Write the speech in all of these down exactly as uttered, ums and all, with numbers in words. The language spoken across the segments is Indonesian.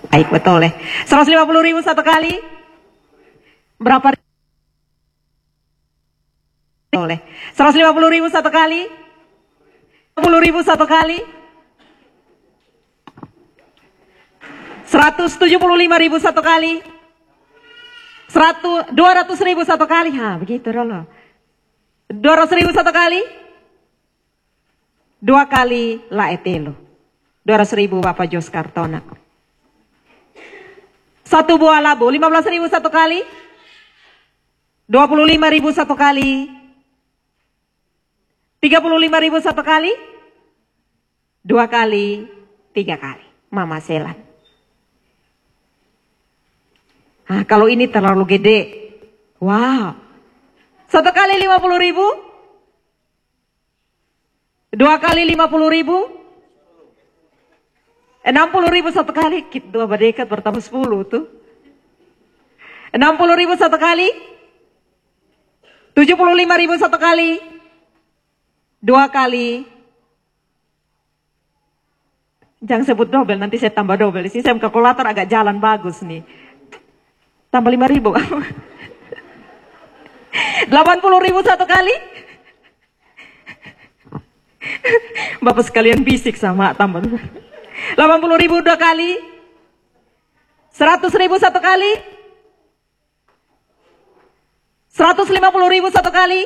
Baik, betul ya. seratus lima puluh ribu satu kali. Berapa? Betul ya. seratus lima puluh ribu satu kali. lima puluh ribu satu kali. seratus tujuh puluh lima ribu satu kali. seratus dua ratus ribu satu kali. Ha, begitu dulu. dua ratus ribu satu kali. Dua kali la etelo. dua ratus ribu Bapak Jos Kartona. Satu buah labu, lima belas ribu satu kali. dua puluh lima ribu satu kali. tiga puluh lima ribu satu kali. Dua kali, tiga kali. Mama Selan. Nah, kalau ini terlalu gede. Wow. Satu kali lima puluh ribu. Dua kali lima puluh ribu. Enam puluh ribu satu kali. Kit dua berdekat bertambah sepuluh tuh. Enam puluh ribu satu kali. Tujuh puluh lima ribu satu kali. Dua kali. Jangan sebut double, nanti saya tambah double. Di sini saya kalkulator agak jalan bagus nih. Tambah lima ribu. Delapan puluh ribu satu kali. Bapak sekalian bisik sama tambah. Delapan puluh ribu dua kali. Seratus ribu satu kali. Seratus lima puluh ribu satu kali.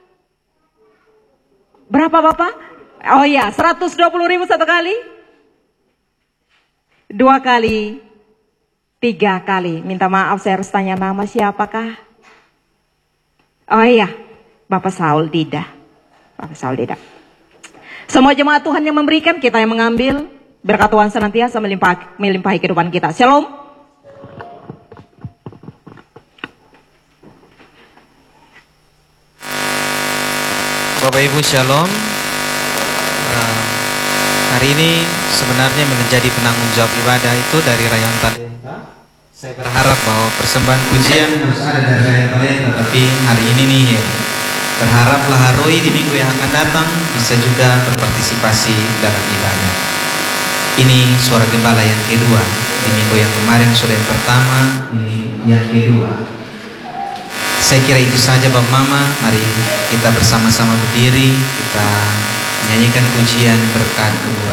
Berapa Bapak? Oh iya, seratus dua puluh ribu satu kali. Dua kali. Tiga kali. Minta maaf saya harus tanya nama siapakah? Oh iya, Bapak Saul Dida. Bapak Saul Dida. Semua jemaat Tuhan yang memberikan, kita yang mengambil. Berkat Tuhan senantiasa melimpahi, melimpahi kehidupan kita. Shalom. Bapak Ibu Shalom. uh, Hari ini sebenarnya menjadi penanggung jawab ibadah itu dari Rayon Talenta. Saya berharap bahwa persembahan pujian harus ada dari Rayon Talenta, tapi hari ini nih ya, berharaplah Haroi di minggu yang akan datang bisa juga berpartisipasi dalam ibadah. Ini suara gembala yang kedua. Di minggu yang kemarin sudah yang pertama, ini yang kedua. Saya kira itu saja Bapak Mama. Mari kita bersama-sama berdiri, kita nyanyikan pujian berkat kedua.